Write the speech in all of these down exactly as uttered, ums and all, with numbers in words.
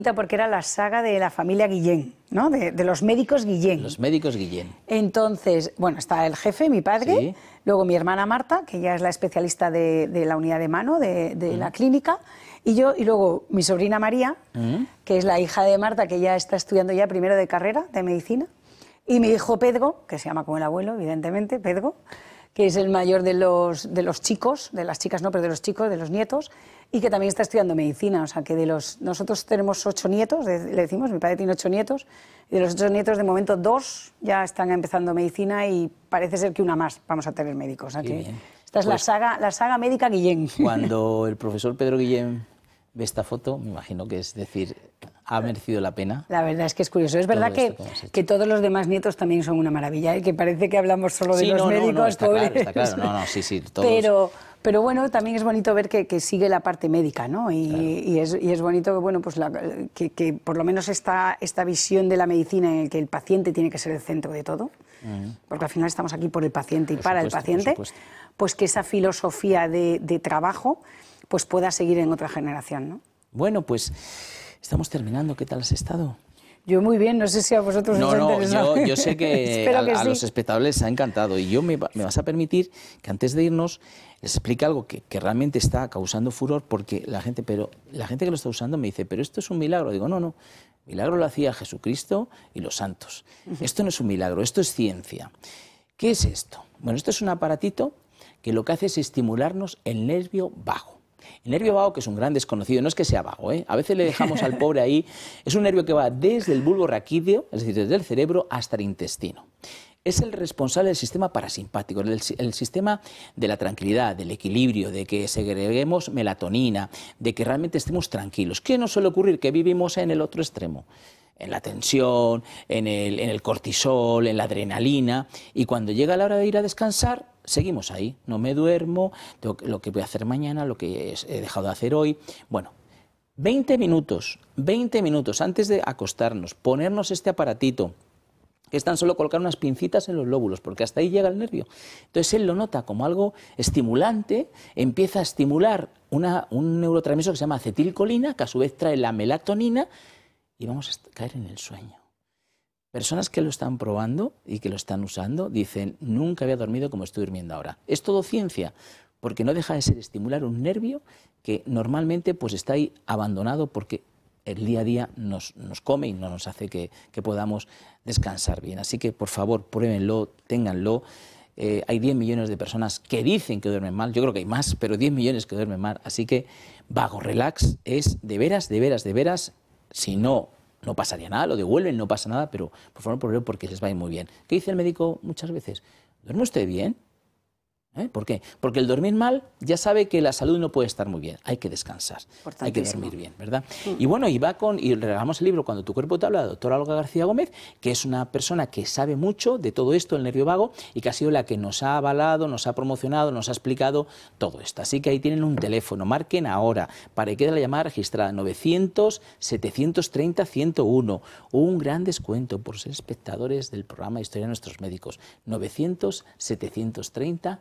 Porque era la saga de la familia Guillén, ¿no? De, de los médicos Guillén. Los médicos Guillén. Entonces, bueno, está el jefe, mi padre, sí. Luego mi hermana Marta, que ya es la especialista de, de la unidad de mano de, de mm. la clínica, y yo, y luego mi sobrina María, mm. que es la hija de Marta, que ya está estudiando ya primero de carrera de medicina, y mi hijo Pedro, que se llama como el abuelo, evidentemente, Pedro, que es el mayor de los, de los chicos, de las chicas no, pero de los chicos, de los nietos, y que también está estudiando medicina, o sea que de los... Nosotros tenemos ocho nietos, le decimos, mi padre tiene ocho nietos, y de los ocho nietos, de momento, dos ya están empezando medicina y parece ser que una más vamos a tener médicos. O sea que bien. Esta es pues, la, saga, la saga médica Guillén. Cuando el profesor Pedro Guillén ve esta foto, me imagino que es decir, ha merecido la pena. La verdad es que es curioso. Es verdad que, que, que todos los demás nietos también son una maravilla, ¿eh? Que parece que hablamos solo de sí, los no, médicos, no, no, está pobres. Claro, está claro, no, no, sí, sí, todos. Pero, pero bueno, también es bonito ver que, que sigue la parte médica, ¿no? Y, claro. y, es, y es bonito que, bueno, pues la, que, que por lo menos esta, esta visión de la medicina en el que el paciente tiene que ser el centro de todo, uh-huh. porque al final estamos aquí por el paciente y por para supuesto, el paciente, pues que esa filosofía de, de trabajo pues pueda seguir en otra generación, ¿no? Bueno, pues estamos terminando. ¿Qué tal has estado? Yo muy bien, no sé si a vosotros no, os ha no, interesado. Yo, yo sé que, a, que a sí. los espectadores les ha encantado y yo me, me vas a permitir que antes de irnos les explique algo que, que realmente está causando furor porque la gente, pero la gente que lo está usando me dice, pero esto es un milagro. Digo, no, no, milagro lo hacía Jesucristo y los santos. Uh-huh. Esto no es un milagro, esto es ciencia. ¿Qué es esto? Bueno, esto es un aparatito que lo que hace es estimularnos el nervio vago. El nervio vago, que es un gran desconocido, no es que sea vago, ¿eh? A veces le dejamos al pobre ahí, es un nervio que va desde el bulbo raquídeo, es decir, desde el cerebro hasta el intestino. Es el responsable del sistema parasimpático, el, el sistema de la tranquilidad, del equilibrio, de que segreguemos melatonina, de que realmente estemos tranquilos. ¿Qué nos suele ocurrir? Que vivimos en el otro extremo, en la tensión, en el, en el cortisol, en la adrenalina, y cuando llega la hora de ir a descansar, seguimos ahí, no me duermo, tengo lo que voy a hacer mañana, lo que he dejado de hacer hoy. Bueno, veinte minutos, veinte minutos antes de acostarnos, ponernos este aparatito, que es tan solo colocar unas pincitas en los lóbulos, porque hasta ahí llega el nervio. Entonces él lo nota como algo estimulante, empieza a estimular una, un neurotransmisor que se llama acetilcolina, que a su vez trae la melatonina, y vamos a caer en el sueño. Personas que lo están probando y que lo están usando dicen, nunca había dormido como estoy durmiendo ahora. Es todo ciencia, porque no deja de ser estimular un nervio que normalmente pues está ahí abandonado porque el día a día nos, nos come y no nos hace que, que podamos descansar bien. Así que, por favor, pruébenlo, ténganlo. Eh, hay diez millones de personas que dicen que duermen mal, yo creo que hay más, pero diez millones que duermen mal. Así que Vago Relax es de veras, de veras, de veras, si no... no pasaría nada, lo devuelven, no pasa nada, pero por favor, prueben porque les va a ir muy bien. ¿Qué dice el médico muchas veces? ¿Duerme usted bien? ¿Eh? ¿Por qué? Porque el dormir mal ya sabe que la salud no puede estar muy bien, hay que descansar, hay que dormir bien, ¿verdad? Sí. Y bueno, y va con, y regalamos el libro Cuando tu cuerpo te habla, de la doctora Olga García Gómez, que es una persona que sabe mucho de todo esto, el nervio vago, y que ha sido la que nos ha avalado, nos ha promocionado, nos ha explicado todo esto. Así que ahí tienen un teléfono, marquen ahora, para que quede la llamada registrada, novecientos, setecientos treinta, ciento uno, un gran descuento por ser espectadores del programa Historia de Nuestros Médicos, novecientos, setecientos treinta,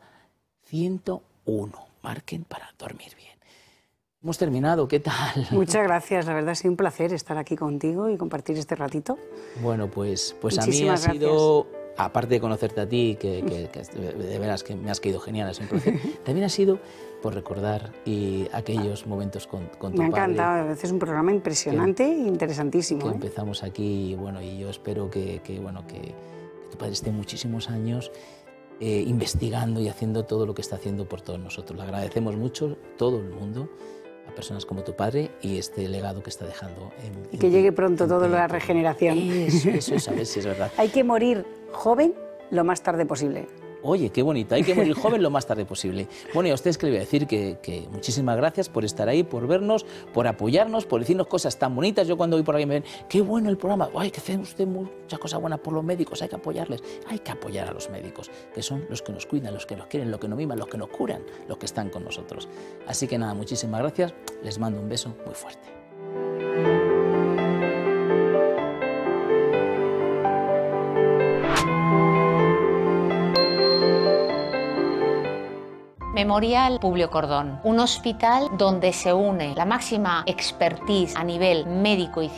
ciento uno. Marquen para dormir bien. Hemos terminado, ¿qué tal? Muchas gracias, la verdad ha sido un placer estar aquí contigo y compartir este ratito. Bueno, pues, pues a mí ha Muchísimas sido, gracias. Aparte de conocerte a ti, que, que, que de veras que me has caído genial, es un placer, también ha sido por recordar y aquellos momentos con, con tu padre. Me ha encantado, a veces es un programa impresionante e interesantísimo. Que ¿eh? empezamos aquí, bueno, y yo espero que, que, bueno, que, que tu padre esté muchísimos años Eh, investigando y haciendo todo lo que está haciendo por todos nosotros. Le agradecemos mucho, todo el mundo, a personas como tu padre y este legado que está dejando. En, y que en, llegue pronto en, toda en, la regeneración. Eso, eso es, a ver si es verdad. Hay que morir joven lo más tarde posible. Oye, qué bonito, hay que morir joven lo más tarde posible. Bueno, y a ustedes que les voy a decir que, que muchísimas gracias por estar ahí, por vernos, por apoyarnos, por decirnos cosas tan bonitas. Yo cuando voy por ahí me ven, qué bueno el programa, ay, que hace usted muchas cosas buenas por los médicos, hay que apoyarles. Hay que apoyar a los médicos, que son los que nos cuidan, los que nos quieren, los que nos miman, los que nos curan, los que están con nosotros. Así que nada, muchísimas gracias, les mando un beso muy fuerte. Memorial Publio Cordón, un hospital donde se une la máxima expertise a nivel médico y científico